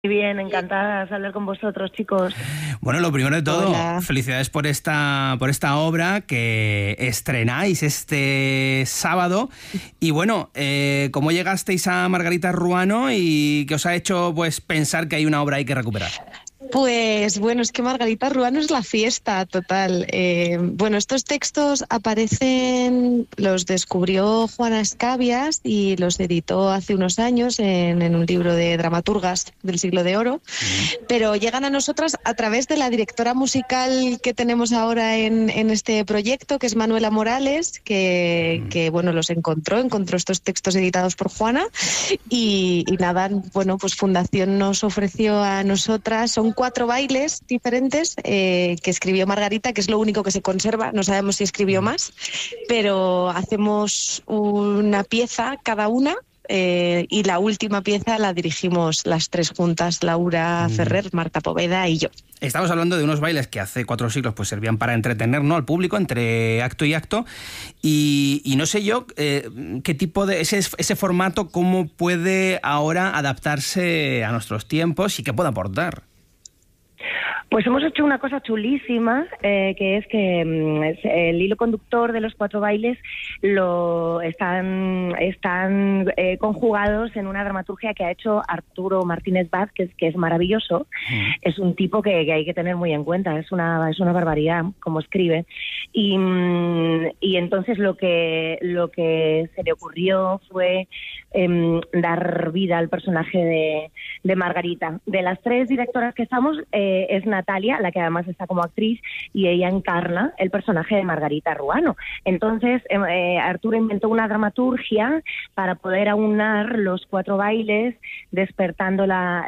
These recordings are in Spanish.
Bien, encantada de hablar con vosotros, chicos. Bueno, lo primero de todo, Hola. felicidades por esta obra que estrenáis este sábado. Y bueno, ¿cómo llegasteis a Margarita Ruano y qué os ha hecho pues pensar que hay una obra ahí que recuperar? Pues bueno, es que Margarita Ruano es la fiesta total. Bueno, estos textos los descubrió Juana Escabias y los editó hace unos años en un libro de dramaturgas del Siglo de Oro, pero llegan a nosotras a través de la directora musical que tenemos ahora en este proyecto, que es Manuela Morales, que bueno, los encontró estos textos editados por Juana y nada, bueno, pues Fundación nos ofreció a nosotras, son 4 bailes diferentes que escribió Margarita, que es lo único que se conserva, no sabemos si escribió más, pero hacemos una pieza cada una. Y la última pieza la dirigimos las 3 juntas, Laura Ferrer, Marta Poveda y yo. Estamos hablando de unos bailes que hace 4 siglos pues servían para entretener, ¿no?, al público entre acto y acto. Y no sé yo qué tipo de ese formato, cómo puede ahora adaptarse a nuestros tiempos y qué puede aportar. Pues hemos hecho una cosa chulísima, que es que el hilo conductor de los 4 bailes están conjugados en una dramaturgia que ha hecho Arturo Martínez Vázquez, que es maravilloso. Es un tipo que hay que tener muy en cuenta, es una barbaridad como escribe. Y entonces lo que se le ocurrió fue dar vida al personaje de Margarita. De las 3 directoras que estamos, es Natalia, la que además está como actriz, y ella encarna el personaje de Margarita Ruano. Entonces, Arturo inventó una dramaturgia para poder aunar los 4 bailes, despertando a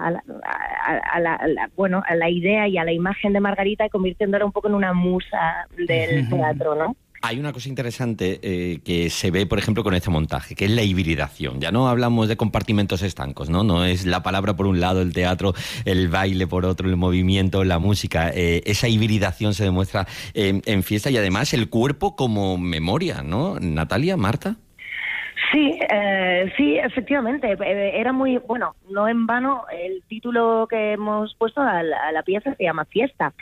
la idea y a la imagen de Margarita y convirtiéndola un poco en una musa del teatro, ¿no? Hay una cosa interesante que se ve, por ejemplo, con este montaje, que es la hibridación. Ya no hablamos de compartimentos estancos, ¿no? No es la palabra por un lado, el teatro, el baile por otro, el movimiento, la música. Esa hibridación se demuestra en fiesta y además el cuerpo como memoria, ¿no? Natalia, Marta. Sí, efectivamente. Era muy, bueno, no en vano, el título que hemos puesto a la pieza se llama Fiesta,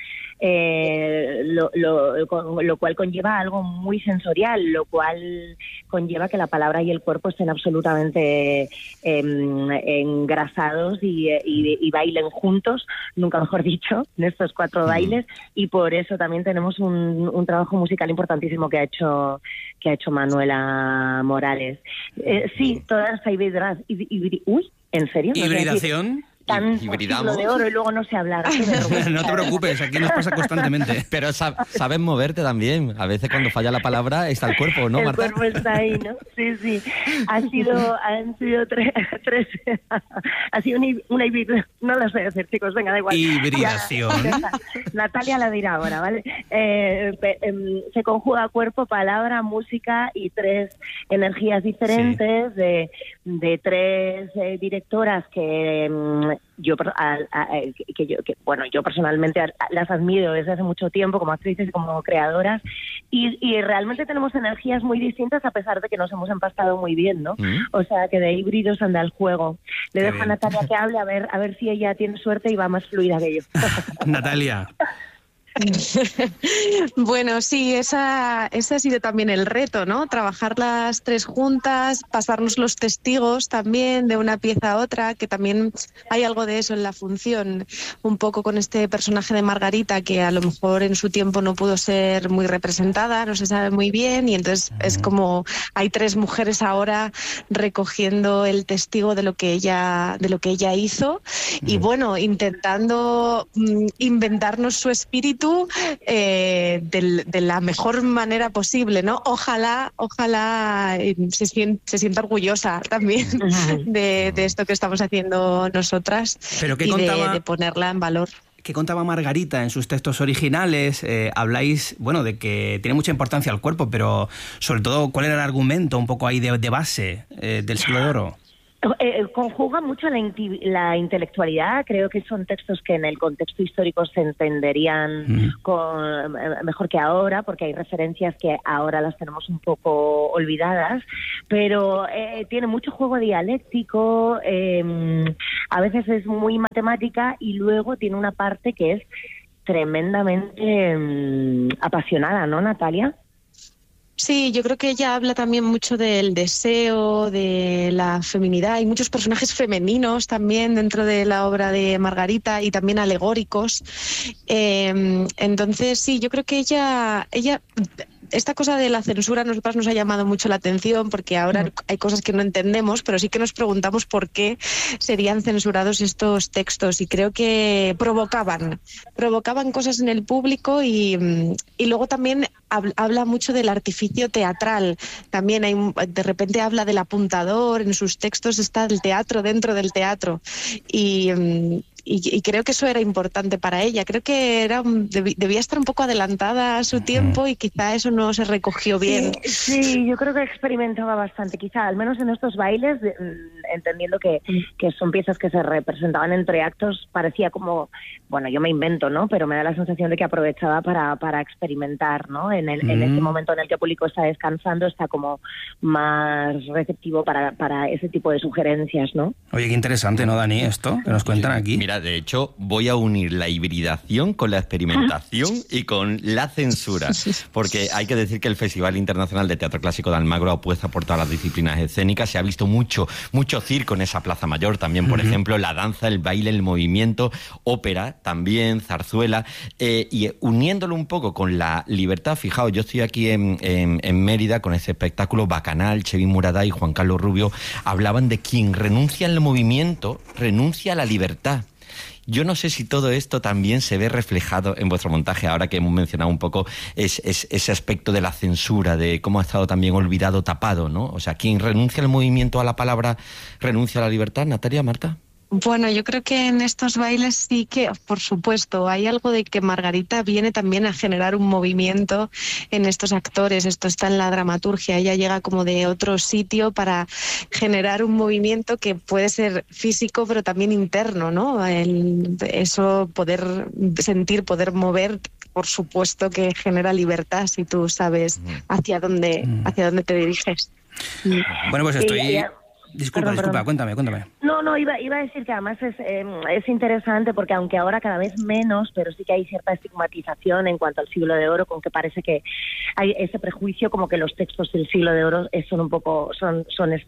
lo cual conlleva algo muy sensorial, lo cual conlleva que la palabra y el cuerpo estén absolutamente engrasados y bailen juntos, nunca mejor dicho, en estos 4 bailes, y por eso también tenemos un trabajo musical importantísimo que ha hecho Manuela Morales. Sí, todas las hibridadas. Uy, ¿en serio? ¿Hibridación? Tan Hibridamos. Siglo de Oro y luego no sé hablar. No te preocupes, aquí nos pasa constantemente. Pero sabes moverte también. A veces cuando falla la palabra está el cuerpo, ¿no, Marta? El cuerpo está ahí, ¿no? Sí. Han sido 3. Ha sido una hibridación. No lo sé decir, chicos, venga, da igual. Hibridación. Ya, Natalia la dirá ahora, ¿vale? Se conjuga cuerpo, palabra, música y 3 energías diferentes de 3 directoras que yo personalmente las admiro desde hace mucho tiempo como actrices y como creadoras y realmente tenemos energías muy distintas a pesar de que nos hemos empastado muy bien, ¿no? O sea, que de híbridos anda el juego. Le dejo a Natalia que hable a ver si ella tiene suerte y va más fluida que yo. Natalia. Bueno, sí, ese ha sido también el reto, ¿no? Trabajar las 3 juntas, pasarnos los testigos también de una pieza a otra, que también hay algo de eso en la función, un poco con este personaje de Margarita, que a lo mejor en su tiempo no pudo ser muy representada, no se sabe muy bien, y entonces es como hay 3 mujeres ahora recogiendo el testigo de lo que ella hizo, y bueno, intentando inventarnos su espíritu de la mejor manera posible, ¿no? Ojalá se sienta orgullosa también de esto que estamos haciendo nosotras. Pero ¿qué y contaba, de ponerla en valor. ¿Qué contaba Margarita en sus textos originales? Habláis, bueno, de que tiene mucha importancia el cuerpo, pero sobre todo, ¿cuál era el argumento un poco ahí de base del Siglo de Oro? Conjuga mucho la intelectualidad. Creo que son textos que en el contexto histórico se entenderían mejor que ahora, porque hay referencias que ahora las tenemos un poco olvidadas, pero tiene mucho juego dialéctico, a veces es muy matemática y luego tiene una parte que es tremendamente apasionada, ¿no, Natalia? Sí, yo creo que ella habla también mucho del deseo, de la feminidad. Hay muchos personajes femeninos también dentro de la obra de Margarita y también alegóricos. Entonces, sí, yo creo que ella esta cosa de la censura a nosotros nos ha llamado mucho la atención porque ahora hay cosas que no entendemos, pero sí que nos preguntamos por qué serían censurados estos textos y creo que provocaban cosas en el público y luego también habla mucho del artificio teatral. También de repente habla del apuntador, en sus textos está el teatro dentro del teatro y creo que eso era importante para ella. Creo que debía estar un poco adelantada a su tiempo y quizá eso no se recogió bien. Sí, yo creo que experimentaba bastante. Quizá, al menos en estos bailes, entendiendo que son piezas que se representaban entre actos, parecía como, bueno, yo me invento, ¿no? Pero me da la sensación de que aprovechaba para experimentar, ¿no? En ese momento en el que el público está descansando, está como más receptivo para ese tipo de sugerencias, ¿no? Oye, qué interesante, ¿no, Dani, esto que nos cuentan aquí? Mira, de hecho, voy a unir la hibridación con la experimentación y con la censura, porque hay que decir que el Festival Internacional de Teatro Clásico de Almagro apuesta por todas las disciplinas escénicas. Se ha visto mucho circo en esa Plaza Mayor también, por ejemplo, la danza, el baile, el movimiento, ópera también, zarzuela, y uniéndolo un poco con la libertad. Fijaos, yo estoy aquí en Mérida con ese espectáculo Bacanal, Chevin Muradá y Juan Carlos Rubio hablaban de quien renuncia al movimiento, renuncia a la libertad. Yo no sé si todo esto también se ve reflejado en vuestro montaje, ahora que hemos mencionado un poco ese aspecto de la censura, de cómo ha estado también olvidado, tapado, ¿no? O sea, quien renuncia al movimiento, a la palabra, renuncia a la libertad. Natalia, Marta. Bueno, yo creo que en estos bailes sí que, por supuesto, hay algo de que Margarita viene también a generar un movimiento en estos actores. Esto está en la dramaturgia. Ella llega como de otro sitio para generar un movimiento que puede ser físico, pero también interno, ¿no? Eso, poder sentir, poder mover, por supuesto que genera libertad si tú sabes hacia dónde te diriges. Bueno, pues estoy... Disculpa, cuéntame. No, iba a decir que además es interesante porque aunque ahora cada vez menos, pero sí que hay cierta estigmatización en cuanto al siglo de oro, con que parece que hay ese prejuicio como que los textos del siglo de oro son un poco, son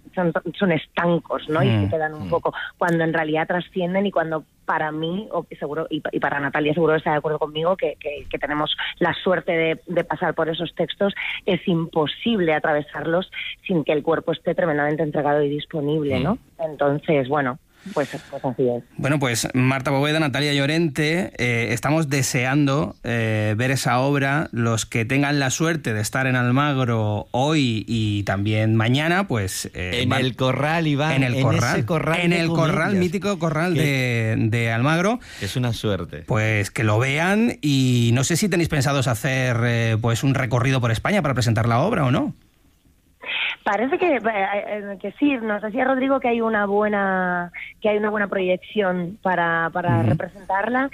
estancos, ¿no? Y se quedan un poco, cuando en realidad trascienden y cuando para mí, seguro, y para Natalia seguro está de acuerdo conmigo, que tenemos la suerte de pasar por esos textos, es imposible atravesarlos sin que el cuerpo esté tremendamente entregado y disponible, ¿no? Entonces, bueno, pues así es. Bueno, pues Marta Poveda, Natalia Llorente, estamos deseando ver esa obra. Los que tengan la suerte de estar en Almagro hoy y también mañana, pues... en el Corral, Iván. En el Corral. En el Corral, mítico Corral de Almagro. Es una suerte. Pues que lo vean y no sé si tenéis pensados hacer pues un recorrido por España para presentar la obra o no. Parece que sí, nos decía Rodrigo que hay una buena proyección para representarla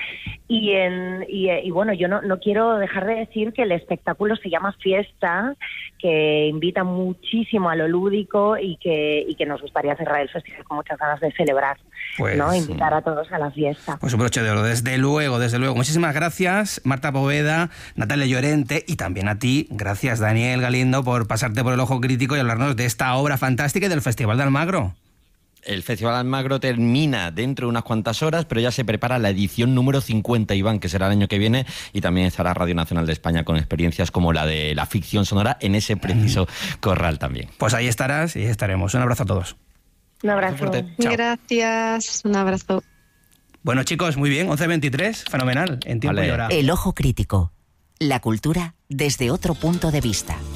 y bueno, yo no quiero dejar de decir que el espectáculo se llama Fiesta, que invita muchísimo a lo lúdico y que nos gustaría cerrar el festival con muchas ganas de celebrar, pues, ¿no? Invitar a todos a la fiesta. Pues un broche de oro, desde luego. Muchísimas gracias, Marta Poveda, Natalia Llorente, y también a ti, gracias Daniel Galindo, por pasarte por el ojo crítico y hablarnos de esta obra fantástica y del Festival de Almagro. El Festival de Almagro termina dentro de unas cuantas horas, pero ya se prepara la edición número 50, Iván, que será el año que viene, y también estará Radio Nacional de España con experiencias como la de la ficción sonora en ese preciso corral también. Pues ahí estarás y estaremos. Un abrazo a todos. Un abrazo. Gracias, un abrazo. Bueno, chicos, muy bien, 11:23, fenomenal, en tiempo y hora. El ojo crítico, la cultura desde otro punto de vista.